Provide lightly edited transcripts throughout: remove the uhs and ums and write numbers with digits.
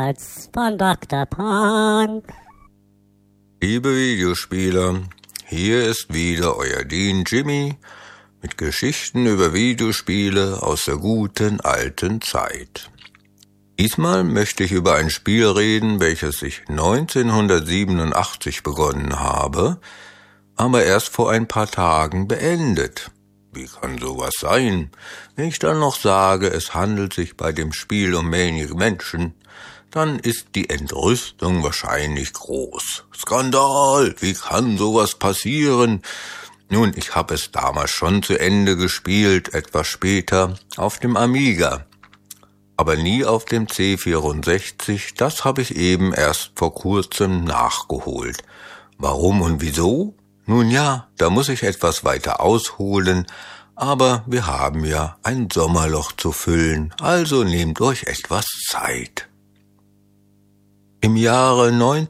als von Dr. Pong. Liebe Videospieler, hier ist wieder euer Dean Jimmy mit Geschichten über Videospiele aus der guten alten Zeit. Diesmal möchte ich über ein Spiel reden, welches ich 1987 begonnen habe, aber erst vor ein paar Tagen beendet. Wie kann sowas sein? Wenn ich dann noch sage, es handelt sich bei dem Spiel um Maniac Mansion, dann ist die Entrüstung wahrscheinlich groß. Skandal! Wie kann sowas passieren? Nun, ich habe es damals schon zu Ende gespielt, etwas später, auf dem Amiga. Aber nie auf dem C64, das habe ich eben erst vor kurzem nachgeholt. Warum und wieso? Nun ja, da muss ich etwas weiter ausholen, aber wir haben ja ein Sommerloch zu füllen, also nehmt euch etwas Zeit. Im Jahre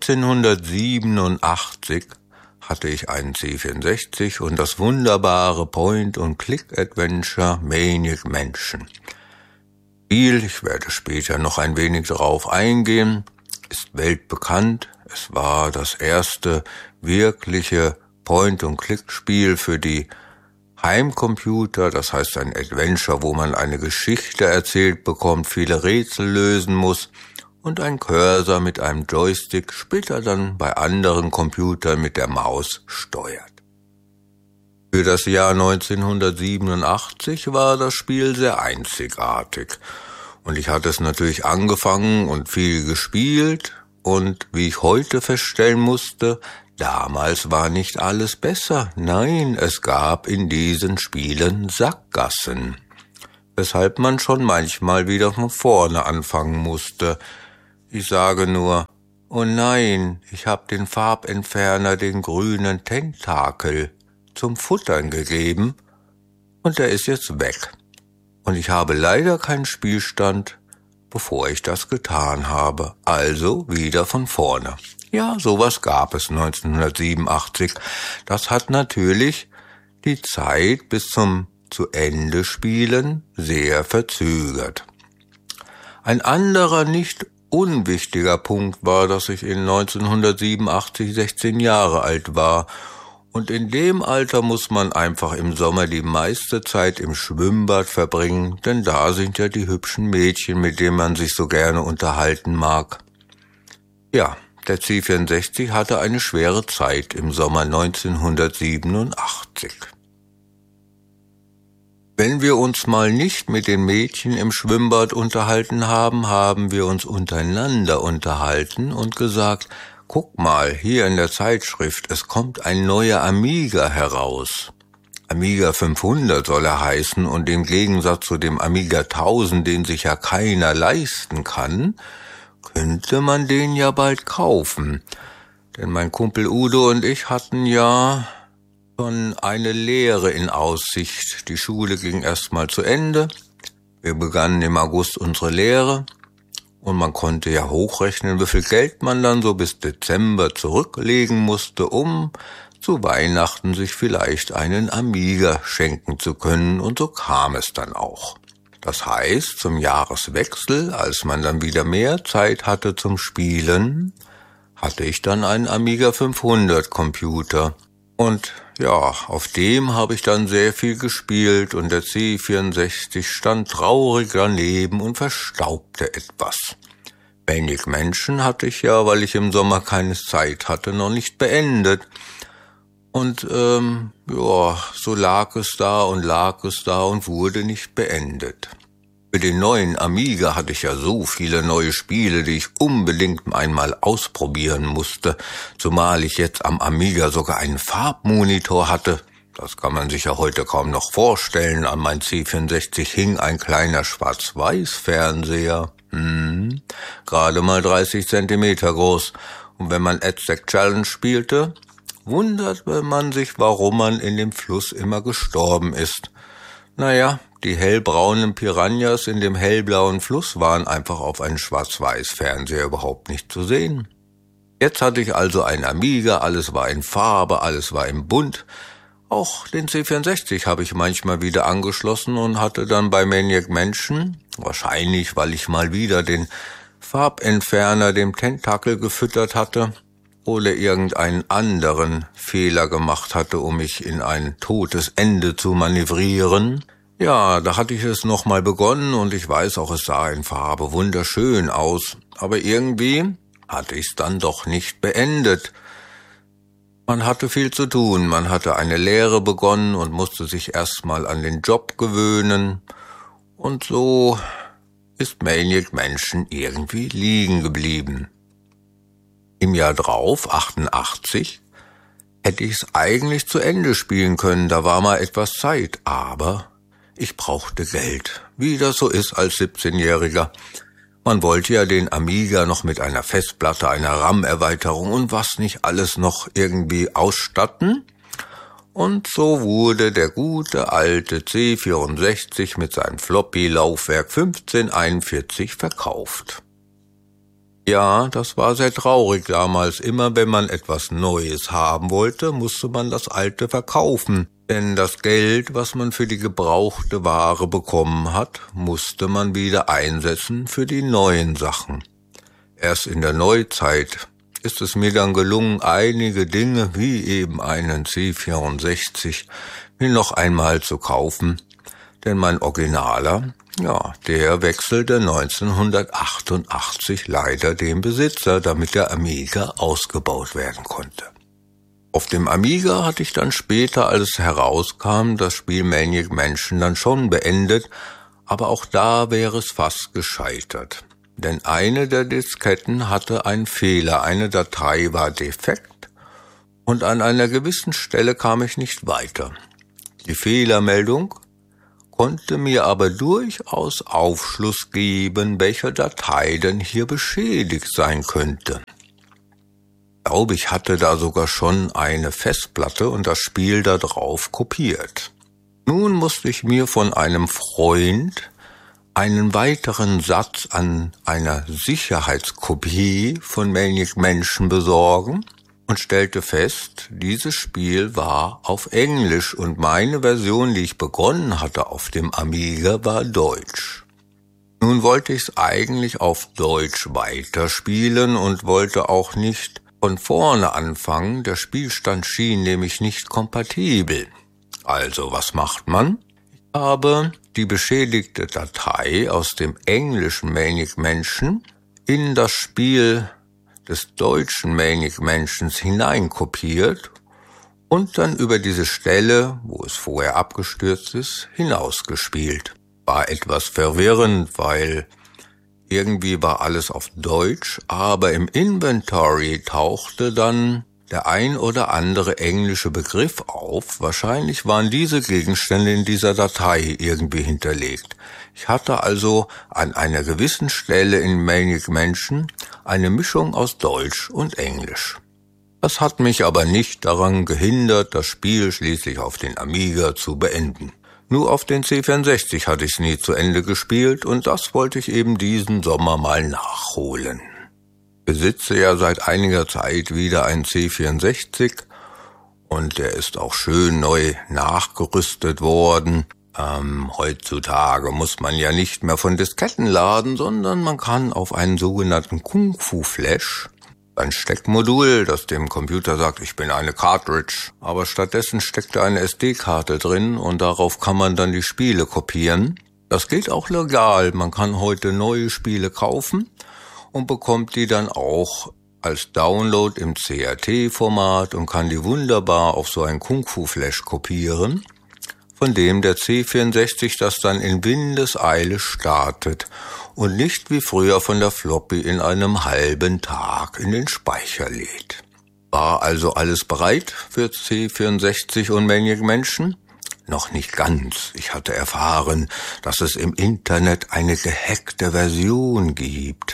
1987 hatte ich einen C64 und das wunderbare Point-and-Click-Adventure Maniac Mansion. Ich werde später noch ein wenig darauf eingehen, ist weltbekannt. Es war das erste wirkliche Point-and-Click-Spiel für die Heimcomputer, das heißt ein Adventure, wo man eine Geschichte erzählt bekommt, viele Rätsel lösen muss und ein Cursor mit einem Joystick später dann bei anderen Computern mit der Maus steuert. Für das Jahr 1987 war das Spiel sehr einzigartig und ich hatte es natürlich angefangen und viel gespielt und wie ich heute feststellen musste, damals war nicht alles besser. Nein, es gab in diesen Spielen Sackgassen, weshalb man schon manchmal wieder von vorne anfangen musste. Ich sage nur, oh nein, ich habe den Farbentferner den grünen Tentakel zum Futtern gegeben und der ist jetzt weg. Und ich habe leider keinen Spielstand, bevor ich das getan habe. Also wieder von vorne. Ja, sowas gab es 1987. Das hat natürlich die Zeit bis zum zu Ende Spielen sehr verzögert. Ein anderer nicht unwichtiger Punkt war, dass ich in 1987 16 Jahre alt war. Und in dem Alter muss man einfach im Sommer die meiste Zeit im Schwimmbad verbringen, denn da sind ja die hübschen Mädchen, mit denen man sich so gerne unterhalten mag. Ja, der C64 hatte eine schwere Zeit im Sommer 1987. Wenn wir uns mal nicht mit den Mädchen im Schwimmbad unterhalten haben, haben wir uns untereinander unterhalten und gesagt, guck mal, hier in der Zeitschrift, es kommt ein neuer Amiga heraus. Amiga 500 soll er heißen und im Gegensatz zu dem Amiga 1000, den sich ja keiner leisten kann, könnte man den ja bald kaufen. Denn mein Kumpel Udo und ich hatten ja schon eine Lehre in Aussicht. Die Schule ging erstmal zu Ende. Wir begannen im August unsere Lehre. Und man konnte ja hochrechnen, wie viel Geld man dann so bis Dezember zurücklegen musste, um zu Weihnachten sich vielleicht einen Amiga schenken zu können. Und so kam es dann auch. Das heißt, zum Jahreswechsel, als man dann wieder mehr Zeit hatte zum Spielen, hatte ich dann einen Amiga 500 Computer. Und ja, auf dem habe ich dann sehr viel gespielt und der C64 stand traurig daneben und verstaubte etwas. Maniac Mansion hatte ich ja, weil ich im Sommer keine Zeit hatte, noch nicht beendet. Und so lag es da und wurde nicht beendet. Für den neuen Amiga hatte ich ja so viele neue Spiele, die ich unbedingt einmal ausprobieren musste, zumal ich jetzt am Amiga sogar einen Farbmonitor hatte. Das kann man sich ja heute kaum noch vorstellen. An mein C64 hing ein kleiner Schwarz-Weiß-Fernseher, gerade mal 30 Zentimeter groß. Und wenn man Aztec Challenge spielte, wunderte man sich, warum man in dem Fluss immer gestorben ist. Naja, die hellbraunen Piranhas in dem hellblauen Fluss waren einfach auf einem Schwarz-Weiß-Fernseher überhaupt nicht zu sehen. Jetzt hatte ich also ein Amiga, alles war in Farbe, alles war in Bunt. Auch den C64 habe ich manchmal wieder angeschlossen und hatte dann bei Maniac Mansion, wahrscheinlich weil ich mal wieder den Farbentferner dem Tentakel gefüttert hatte oder irgendeinen anderen Fehler gemacht hatte, um mich in ein totes Ende zu manövrieren. Ja, da hatte ich es nochmal begonnen und ich weiß auch, es sah in Farbe wunderschön aus, aber irgendwie hatte ich es dann doch nicht beendet. Man hatte viel zu tun, man hatte eine Lehre begonnen und musste sich erstmal an den Job gewöhnen. Und so ist Maniac Mansion irgendwie liegen geblieben. Im Jahr drauf, 88, hätte ich es eigentlich zu Ende spielen können, da war mal etwas Zeit, aber ich brauchte Geld, wie das so ist als 17-Jähriger. Man wollte ja den Amiga noch mit einer Festplatte, einer RAM-Erweiterung und was nicht alles noch irgendwie ausstatten. Und so wurde der gute alte C64 mit seinem Floppy-Laufwerk 1541 verkauft. Ja, das war sehr traurig damals. Immer wenn man etwas Neues haben wollte, musste man das Alte verkaufen. Denn das Geld, was man für die gebrauchte Ware bekommen hat, musste man wieder einsetzen für die neuen Sachen. Erst in der Neuzeit ist es mir dann gelungen, einige Dinge wie eben einen C64 mir noch einmal zu kaufen. Denn mein Originaler, ja, der wechselte 1988 leider den Besitzer, damit der Amiga ausgebaut werden konnte. Auf dem Amiga hatte ich dann später, als es herauskam, das Spiel Maniac Mansion dann schon beendet, aber auch da wäre es fast gescheitert. Denn eine der Disketten hatte einen Fehler, eine Datei war defekt und an einer gewissen Stelle kam ich nicht weiter. Die Fehlermeldung konnte mir aber durchaus Aufschluss geben, welche Datei denn hier beschädigt sein könnte. Ich glaube, ich hatte da sogar schon eine Festplatte und das Spiel da drauf kopiert. Nun musste ich mir von einem Freund einen weiteren Satz an einer Sicherheitskopie von Maniac Mansion besorgen und stellte fest, dieses Spiel war auf Englisch und meine Version, die ich begonnen hatte auf dem Amiga, war Deutsch. Nun wollte ich es eigentlich auf Deutsch weiterspielen und wollte auch nicht von vorne anfangen, der Spielstand schien nämlich nicht kompatibel. Also, was macht man? Ich habe die beschädigte Datei aus dem englischen Maniac Mansion in das Spiel des deutschen Maniac Mansions hineinkopiert und dann über diese Stelle, wo es vorher abgestürzt ist, hinausgespielt. War etwas verwirrend, weil irgendwie war alles auf Deutsch, aber im Inventory tauchte dann der ein oder andere englische Begriff auf. Wahrscheinlich waren diese Gegenstände in dieser Datei irgendwie hinterlegt. Ich hatte also an einer gewissen Stelle in Maniac Mansion eine Mischung aus Deutsch und Englisch. Das hat mich aber nicht daran gehindert, das Spiel schließlich auf den Amiga zu beenden. Nur auf den C64 hatte ich es nie zu Ende gespielt und das wollte ich eben diesen Sommer mal nachholen. Ich besitze ja seit einiger Zeit wieder einen C64 und der ist auch schön neu nachgerüstet worden. Heutzutage muss man ja nicht mehr von Disketten laden, sondern man kann auf einen sogenannten Kung-Fu-Flash, ein Steckmodul, das dem Computer sagt, ich bin eine Cartridge, aber stattdessen steckt da eine SD-Karte drin und darauf kann man dann die Spiele kopieren. Das geht auch legal, man kann heute neue Spiele kaufen und bekommt die dann auch als Download im CRT-Format und kann die wunderbar auf so einen Kung-Fu-Flash kopieren, von dem der C64 das dann in Windeseile startet und nicht wie früher von der Floppy in einem halben Tag in den Speicher lädt. War also alles bereit für C64 und Maniac Mansion? Noch nicht ganz. Ich hatte erfahren, dass es im Internet eine gehackte Version gibt.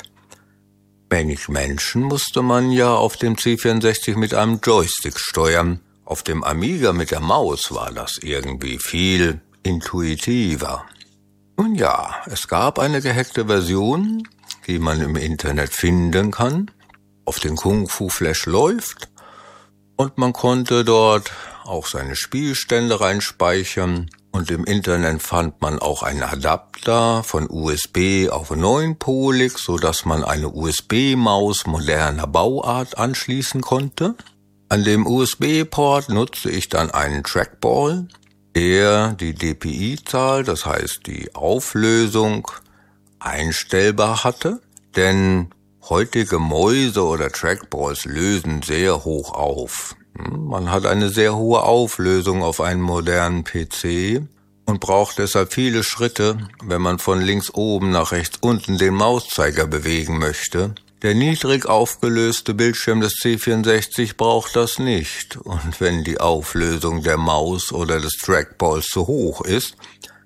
Maniac Mansion musste man ja auf dem C64 mit einem Joystick steuern. Auf dem Amiga mit der Maus war das irgendwie viel intuitiver. Nun ja, es gab eine gehackte Version, die man im Internet finden kann, auf den Kung-Fu-Flash läuft und man konnte dort auch seine Spielstände reinspeichern und im Internet fand man auch einen Adapter von USB auf 9-polig, sodass man eine USB-Maus moderner Bauart anschließen konnte. An dem USB-Port nutzte ich dann einen Trackball, der die DPI-Zahl, das heißt die Auflösung, einstellbar hatte, denn heutige Mäuse oder Trackballs lösen sehr hoch auf. Man hat eine sehr hohe Auflösung auf einem modernen PC und braucht deshalb viele Schritte, wenn man von links oben nach rechts unten den Mauszeiger bewegen möchte. Der niedrig aufgelöste Bildschirm des C64 braucht das nicht. Und wenn die Auflösung der Maus oder des Trackballs zu hoch ist,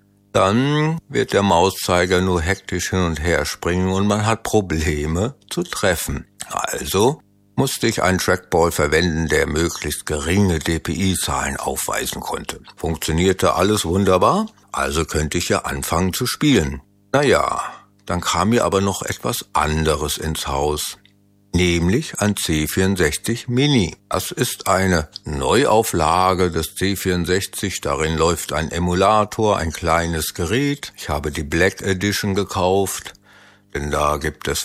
dann wird der Mauszeiger nur hektisch hin und her springen und man hat Probleme zu treffen. Also musste ich einen Trackball verwenden, der möglichst geringe DPI-Zahlen aufweisen konnte. Funktionierte alles wunderbar, also könnte ich ja anfangen zu spielen. Naja, dann kam mir aber noch etwas anderes ins Haus, nämlich ein C64 Mini. Das ist eine Neuauflage des C64, darin läuft ein Emulator, ein kleines Gerät. Ich habe die Black Edition gekauft, denn da gibt es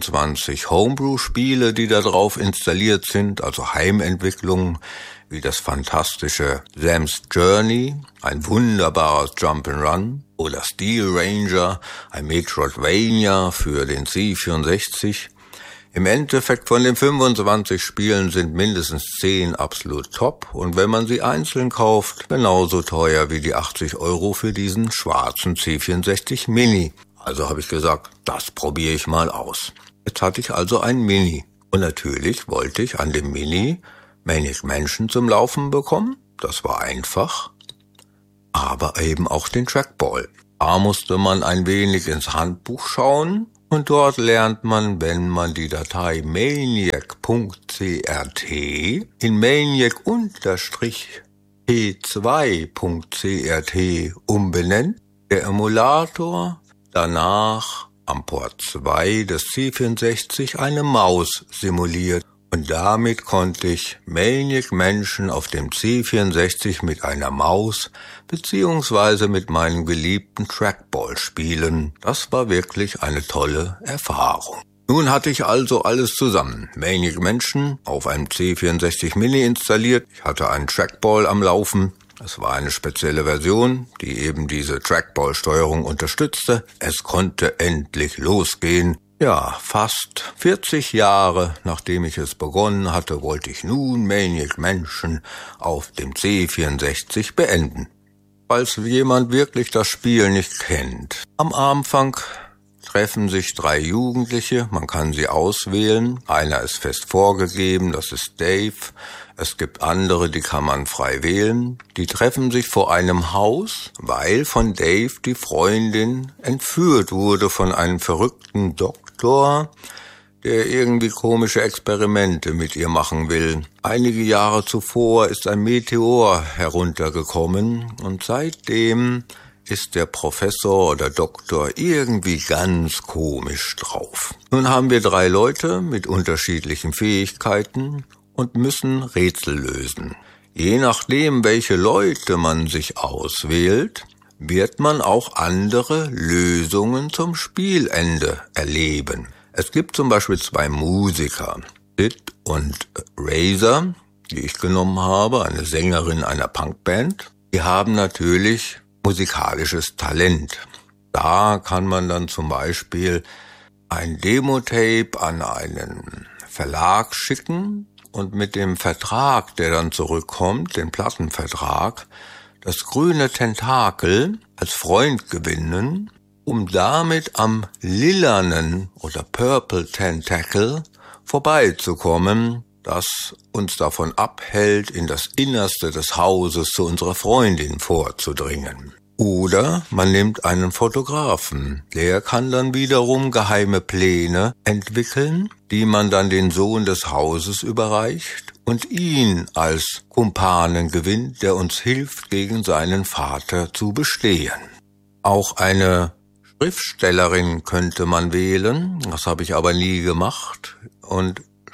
25 Homebrew-Spiele, die da drauf installiert sind, also Heimentwicklungen, wie das fantastische Sam's Journey, ein wunderbares Jump'n'Run, oder Steel Ranger, ein Metroidvania für den C64. Im Endeffekt von den 25 Spielen sind mindestens 10 absolut top und wenn man sie einzeln kauft, genauso teuer wie die 80 € für diesen schwarzen C64 Mini. Also habe ich gesagt, das probiere ich mal aus. Jetzt hatte ich also ein Mini und natürlich wollte ich an dem Mini Maniac Mansion zum Laufen bekommen. Das war einfach, aber eben auch den Trackball. Da musste man ein wenig ins Handbuch schauen und dort lernt man, wenn man die Datei maniac.crt in maniac-p2.crt umbenennt, der Emulator danach am Port 2 des C64 eine Maus simuliert. Und damit konnte ich Maniac Mansion auf dem C64 mit einer Maus beziehungsweise mit meinem geliebten Trackball spielen. Das war wirklich eine tolle Erfahrung. Nun hatte ich also alles zusammen. Maniac Mansion auf einem C64 Mini installiert. Ich hatte einen Trackball am Laufen. Es war eine spezielle Version, die eben diese Trackball-Steuerung unterstützte. Es konnte endlich losgehen. Ja, fast 40 Jahre nachdem ich es begonnen hatte, wollte ich nun Maniac Mansion auf dem C64 beenden. Falls jemand wirklich das Spiel nicht kennt. Am Anfang treffen sich 3 Jugendliche, man kann sie auswählen. Einer ist fest vorgegeben, das ist Dave. Es gibt andere, die kann man frei wählen. Die treffen sich vor einem Haus, weil von Dave die Freundin entführt wurde von einem verrückten Doktor, der irgendwie komische Experimente mit ihr machen will. Einige Jahre zuvor ist ein Meteor heruntergekommen und seitdem ist der Professor oder Doktor irgendwie ganz komisch drauf. Nun haben wir 3 Leute mit unterschiedlichen Fähigkeiten und müssen Rätsel lösen. Je nachdem, welche Leute man sich auswählt, wird man auch andere Lösungen zum Spielende erleben. Es gibt zum Beispiel 2 Musiker, Sid und Razor, die ich genommen habe, eine Sängerin einer Punkband. Die haben natürlich musikalisches Talent. Da kann man dann zum Beispiel ein Demo-Tape an einen Verlag schicken und mit dem Vertrag, der dann zurückkommt, den Plattenvertrag, das grüne Tentakel als Freund gewinnen, um damit am lilanen oder Purple Tentacle vorbeizukommen, das uns davon abhält, in das Innerste des Hauses zu unserer Freundin vorzudringen. Oder man nimmt einen Fotografen, der kann dann wiederum geheime Pläne entwickeln, die man dann den Sohn des Hauses überreicht und ihn als Kumpanen gewinnt, der uns hilft, gegen seinen Vater zu bestehen. Auch eine Schriftstellerin könnte man wählen, das habe ich aber nie gemacht, und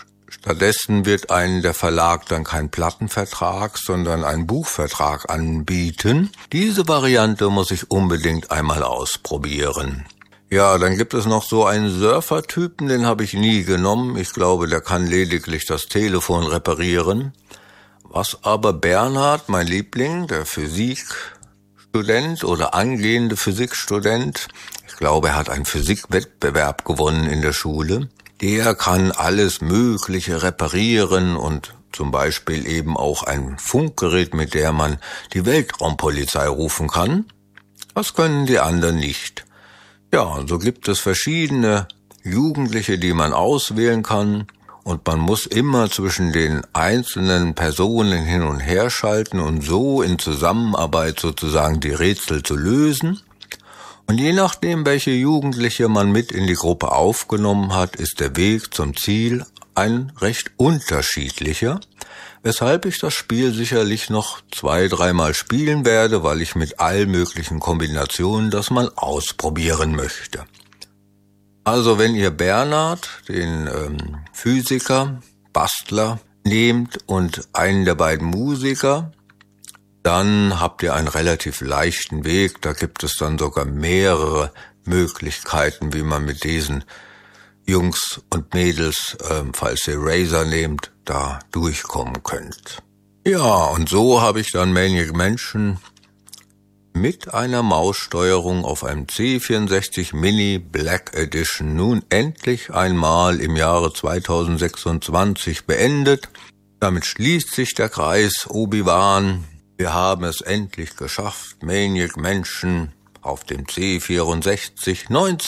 Stattdessen wird einem der Verlag dann kein Plattenvertrag, sondern einen Buchvertrag anbieten. Diese Variante muss ich unbedingt einmal ausprobieren. Ja, dann gibt es noch so einen Surfertypen, den habe ich nie genommen. Ich glaube, der kann lediglich das Telefon reparieren. Was aber Bernhard, mein Liebling, der Physikstudent oder angehende Physikstudent, ich glaube, er hat einen Physikwettbewerb gewonnen in der Schule, der kann alles Mögliche reparieren und zum Beispiel eben auch ein Funkgerät, mit der man die Weltraumpolizei rufen kann. Das können die anderen nicht. Ja, und so gibt es verschiedene Jugendliche, die man auswählen kann. Und man muss immer zwischen den einzelnen Personen hin und her schalten und so in Zusammenarbeit sozusagen die Rätsel zu lösen. Und je nachdem, welche Jugendliche man mit in die Gruppe aufgenommen hat, ist der Weg zum Ziel ein recht unterschiedlicher, weshalb ich das Spiel sicherlich noch 2-3 Mal spielen werde, weil ich mit all möglichen Kombinationen das mal ausprobieren möchte. Also wenn ihr Bernhard, den Physiker, Bastler, nehmt und einen der beiden Musiker, dann habt ihr einen relativ leichten Weg. Da gibt es dann sogar mehrere Möglichkeiten, wie man mit diesen Jungs und Mädels, falls ihr Razer nehmt, da durchkommen könnt. Ja, und so habe ich dann Maniac Mansion mit einer Maussteuerung auf einem C64 Mini Black Edition nun endlich einmal im Jahre 2026 beendet. Damit schließt sich der Kreis Obi-Wan. Wir haben es endlich geschafft, Maniac Mansion auf dem C64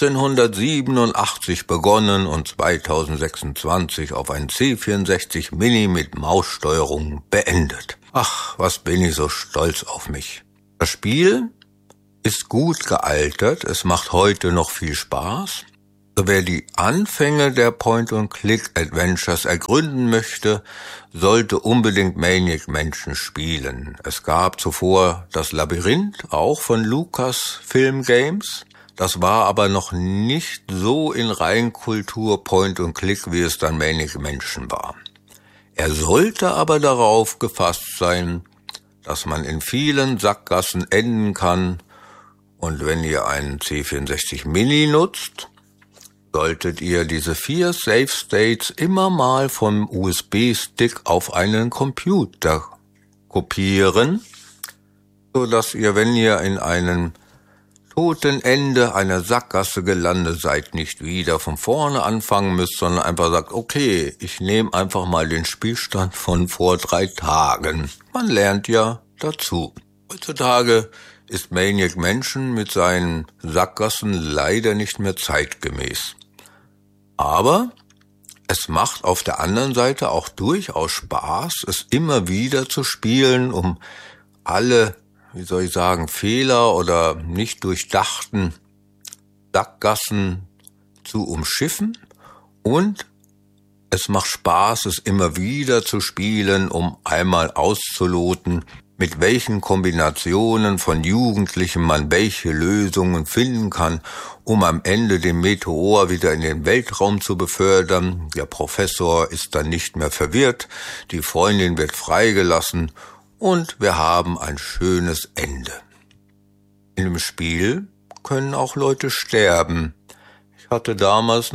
1987 begonnen und 2026 auf ein C64 Mini mit Maussteuerung beendet. Ach, was bin ich so stolz auf mich. Das Spiel ist gut gealtert, es macht heute noch viel Spaß. Also wer die Anfänge der Point-and-Click-Adventures ergründen möchte, sollte unbedingt Maniac Mansion spielen. Es gab zuvor das Labyrinth, auch von Lucasfilm Games. Das war aber noch nicht so in Reinkultur Point-and-Click, wie es dann Maniac Mansion war. Er sollte aber darauf gefasst sein, dass man in vielen Sackgassen enden kann. Und wenn ihr einen C64 Mini nutzt, solltet ihr diese 4 Save States immer mal vom USB-Stick auf einen Computer kopieren, so dass ihr, wenn ihr in einem toten Ende einer Sackgasse gelandet seid, nicht wieder von vorne anfangen müsst, sondern einfach sagt, okay, ich nehme einfach mal den Spielstand von vor 3 Tagen. Man lernt ja dazu. Heutzutage ist Maniac Mansion mit seinen Sackgassen leider nicht mehr zeitgemäß. Aber es macht auf der anderen Seite auch durchaus Spaß, es immer wieder zu spielen, um alle, Fehler oder nicht durchdachten Sackgassen zu umschiffen. Und es macht Spaß, es immer wieder zu spielen, um einmal auszuloten, mit welchen Kombinationen von Jugendlichen man welche Lösungen finden kann, um am Ende den Meteor wieder in den Weltraum zu befördern. Der Professor ist dann nicht mehr verwirrt, die Freundin wird freigelassen und wir haben ein schönes Ende. In dem Spiel können auch Leute sterben. Ich hatte damals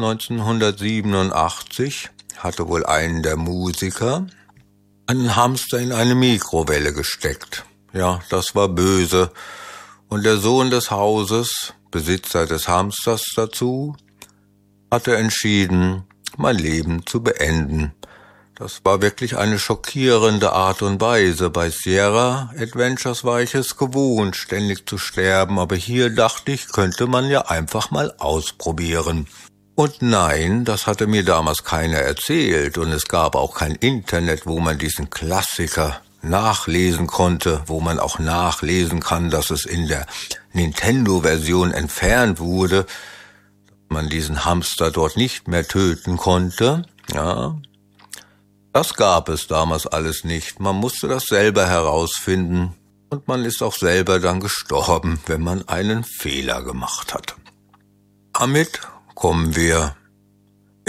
1987, hatte wohl einen der Musiker, einen Hamster in eine Mikrowelle gesteckt. Ja, das war böse. Und der Sohn des Hauses, Besitzer des Hamsters dazu, hatte entschieden, mein Leben zu beenden. Das war wirklich eine schockierende Art und Weise. Bei Sierra Adventures war ich es gewohnt, ständig zu sterben, aber hier dachte ich, könnte man ja einfach mal ausprobieren. Und nein, das hatte mir damals keiner erzählt und es gab auch kein Internet, wo man diesen Klassiker nachlesen konnte, wo man auch nachlesen kann, dass es in der Nintendo-Version entfernt wurde, dass man diesen Hamster dort nicht mehr töten konnte. Ja, das gab es damals alles nicht. Man musste das selber herausfinden und man ist auch selber dann gestorben, wenn man einen Fehler gemacht hat. Damit kommen wir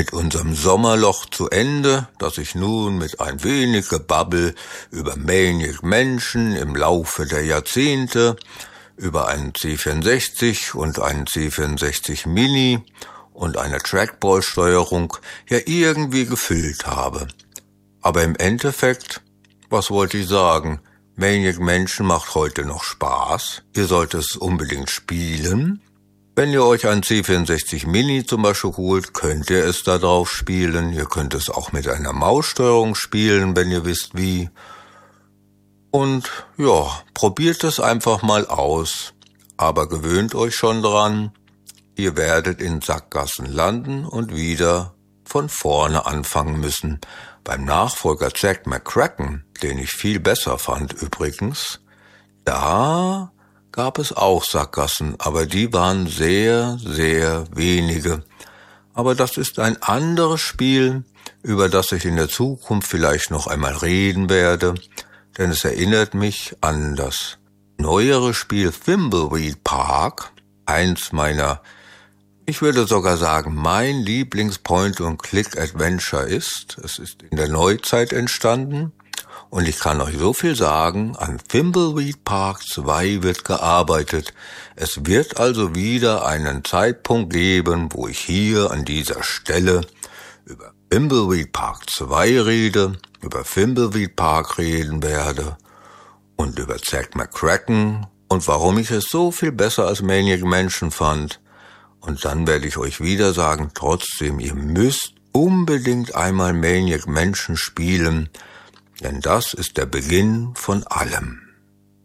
mit unserem Sommerloch zu Ende, das ich nun mit ein wenig Gebabbel über Maniac Mansion im Laufe der Jahrzehnte, über einen C64 und einen C64 Mini und eine Trackball-Steuerung ja irgendwie gefüllt habe. Aber im Endeffekt, was wollte ich sagen? Maniac Mansion macht heute noch Spaß. Ihr solltet es unbedingt spielen. Wenn ihr euch ein C64 Mini zum Beispiel holt, könnt ihr es da drauf spielen. Ihr könnt es auch mit einer Maussteuerung spielen, wenn ihr wisst wie. Und ja, probiert es einfach mal aus. Aber gewöhnt euch schon dran. Ihr werdet in Sackgassen landen und wieder von vorne anfangen müssen. Beim Nachfolger Zack McCracken, den ich viel besser fand übrigens, da gab es auch Sackgassen, aber die waren sehr, sehr wenige. Aber das ist ein anderes Spiel, über das ich in der Zukunft vielleicht noch einmal reden werde, denn es erinnert mich an das neuere Spiel Thimbleweed Park, eins meiner, ich würde sogar sagen, mein Lieblings-Point-and-Click-Adventure ist. Es ist in der Neuzeit entstanden. Und ich kann euch so viel sagen, an Thimbleweed Park 2 wird gearbeitet. Es wird also wieder einen Zeitpunkt geben, wo ich hier an dieser Stelle über Thimbleweed Park 2 rede, über Thimbleweed Park reden werde und über Zack McCracken und warum ich es so viel besser als Maniac Mansion fand. Und dann werde ich euch wieder sagen, trotzdem, ihr müsst unbedingt einmal Maniac Mansion spielen, denn das ist der Beginn von allem.